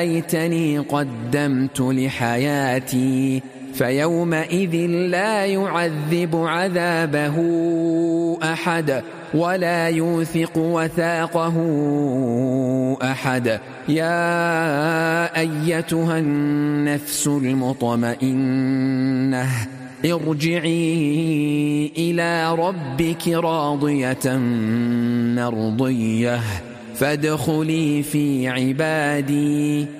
ليتني قدمت لحياتي فيومئذ لا يعذب عذابه أحد ولا يوثق وثاقه أحد. يا أيتها النفس المطمئنة ارجعي إلى ربك راضية مرضية فادخلي في عبادي